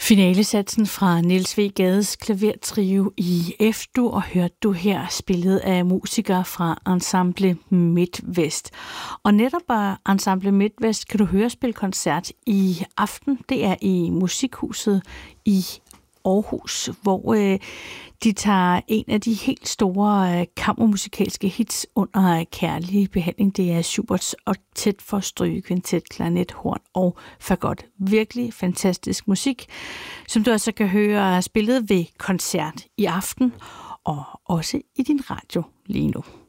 Finalesatsen fra Niels W. Gades klavertrio i F-dur hørte du her spillet af musikere fra Ensemble MidtVest. Og netop af Ensemble MidtVest kan du høre spille koncert i aften. Det er i Musikhuset i Aarhus, hvor de tager en af de helt store kammermusikalske hits under kærlig behandling. Det er Schuberts oktet for strygekvintet, klarinet, horn og fagot. Virkelig fantastisk musik, som du også kan høre spillet ved koncert i aften og også i din radio lige nu.